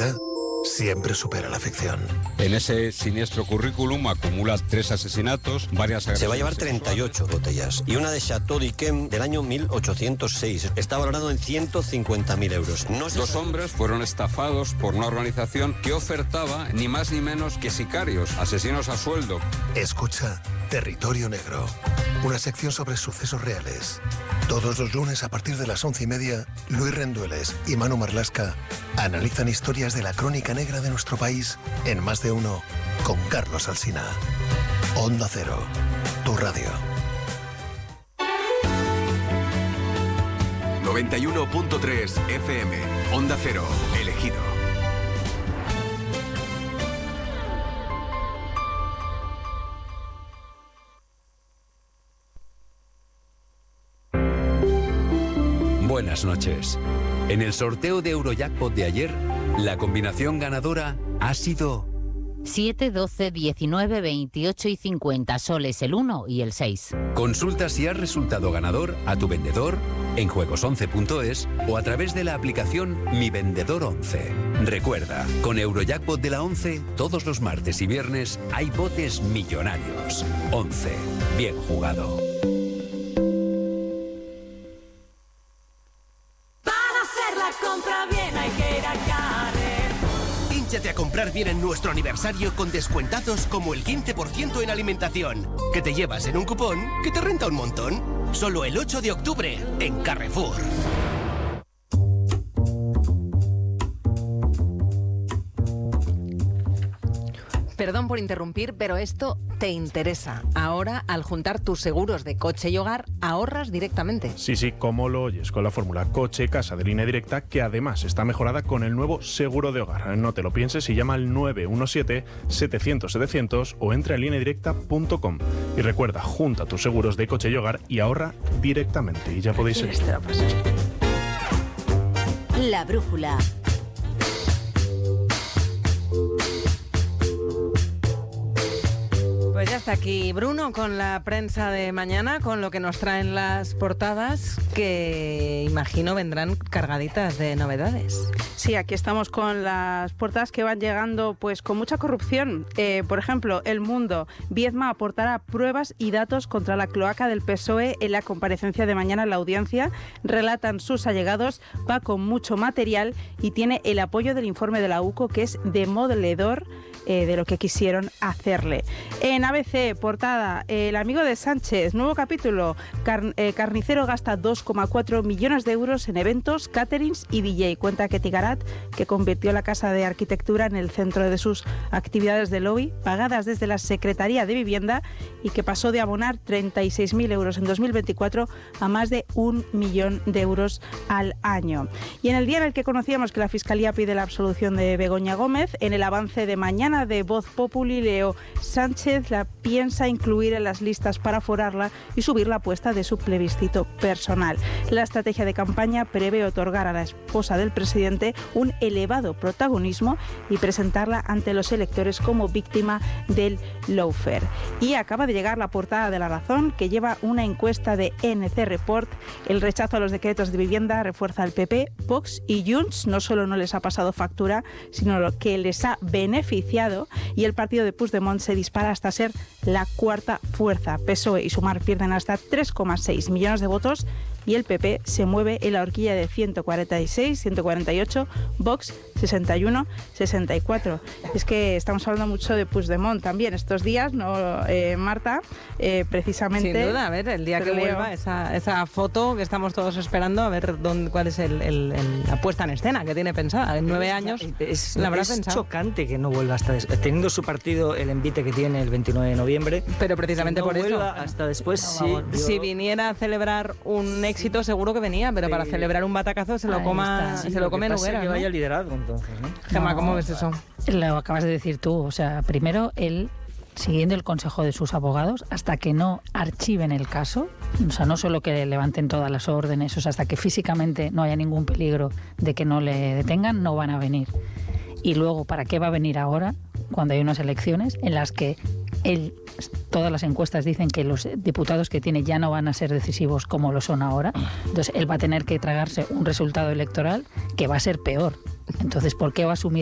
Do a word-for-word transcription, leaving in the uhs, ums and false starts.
realidad siempre supera la ficción. En ese siniestro currículum acumula tres asesinatos, varias agresiones. Se va a llevar treinta y ocho botellas y una de Chateau d'Yquem del año mil ochocientos seis. Está valorado en ciento cincuenta mil euros. No Dos sabe... hombres fueron estafados por una organización que ofertaba ni más ni menos que sicarios, asesinos a sueldo. Escucha Territorio Negro, una sección sobre sucesos reales. Todos los lunes a partir de las once y media, Luis Rendueles y Manu Marlasca analizan historias de la crónica negra de nuestro país en Más de Uno con Carlos Alsina. Onda Cero, tu radio. noventa y uno punto tres F M, Onda Cero, elegido. Buenas noches. En el sorteo de Eurojackpot de ayer, la combinación ganadora ha sido siete, doce, diecinueve, veintiocho y cincuenta, soles el uno y el seis. Consulta si has resultado ganador a tu vendedor en juegos once punto es o a través de la aplicación Mi Vendedor once. Recuerda, con Eurojackpot de la once, todos los martes y viernes hay botes millonarios. once. Bien jugado. A comprar bien en nuestro aniversario con descuentados como el quince por ciento en alimentación, que te llevas en un cupón que te renta un montón. Solo el ocho de octubre en Carrefour. Perdón por interrumpir, pero esto te interesa. Ahora, al juntar tus seguros de coche y hogar, ahorras directamente. Sí, sí, como lo oyes, con la fórmula Coche Casa de Línea Directa, que además está mejorada con el nuevo seguro de hogar. No te lo pienses y llama al nueve uno siete, setecientos, setecientos o entra en línea directa punto com. Y recuerda, junta tus seguros de coche y hogar y ahorra directamente. Y ya podéis seguir. La brújula. Pues ya está aquí Bruno con la prensa de mañana, con lo que nos traen las portadas, que imagino vendrán cargaditas de novedades. Sí, aquí estamos con las portadas que van llegando pues con mucha corrupción. Eh, por ejemplo, El Mundo. Viedma aportará pruebas y datos contra la cloaca del P S O E en la comparecencia de mañana en la audiencia. Relatan sus allegados, va con mucho material y tiene el apoyo del informe de la U C O, que es demoledor eh, de lo que quisieron hacerle. En A B C, portada, El amigo de Sánchez, nuevo capítulo. Car eh, Carnicero gasta dos coma cuatro millones de euros en eventos, caterings y D J. Cuenta Ketty Garat, que convirtió la Casa de Arquitectura en el centro de sus actividades de lobby, pagadas desde la Secretaría de Vivienda, y que pasó de abonar treinta y seis mil euros en dos mil veinticuatro a más de un millón de euros al año. Y en el día en el que conocíamos que la Fiscalía pide la absolución de Begoña Gómez, en el avance de mañana de Voz Populi leo: Sánchez la piensa incluir en las listas para forarla y subir la apuesta de su plebiscito personal. La estrategia de campaña prevé otorgar a la esposa del presidente un elevado protagonismo y presentarla ante los electores como víctima del lawfare. Y acaba de llegar la portada de La Razón, que lleva una encuesta de N C Report. El rechazo a los decretos de vivienda refuerza al P P, Vox y Junts. No solo no les ha pasado factura, sino que les ha beneficiado, y el partido de Puigdemont se dispara hasta ser la cuarta fuerza. P S O E y Sumar pierden hasta tres coma seis millones de votos y el P P se mueve en la horquilla de ciento cuarenta y seis, ciento cuarenta y ocho, Vox sesenta y uno, sesenta y cuatro. Es que estamos hablando mucho de Puigdemont también estos días, ¿no, eh, Marta? Eh, precisamente... Sin duda, a ver, el día que leo. vuelva esa, esa foto que estamos todos esperando, a ver dónde, cuál es el, el, el, la puesta en escena que tiene pensada. En nueve años es, la habrá es pensado. chocante que no vuelva hasta después, teniendo su partido el envite que tiene el veintinueve de noviembre. Pero precisamente no por eso. Hasta después, no, sí. Yo... Si viniera a celebrar un éxito, seguro que venía, pero sí. Para celebrar un batacazo se lo Ahí coma, está, sí, se lo come en hoguera. Que ¿no? vaya liderazgo entonces, ¿no? Gemma, no, ¿cómo ves eso? Lo acabas de decir tú, o sea, primero él, siguiendo el consejo de sus abogados, hasta que no archiven el caso, o sea, no solo que levanten todas las órdenes, o sea, hasta que físicamente no haya ningún peligro de que no le detengan, no van a venir. Y luego, ¿para qué va a venir ahora, cuando hay unas elecciones en las que él, todas las encuestas dicen que los diputados que tiene ya no van a ser decisivos como lo son ahora? Entonces él va a tener que tragarse un resultado electoral que va a ser peor. Entonces, ¿por qué va a asumir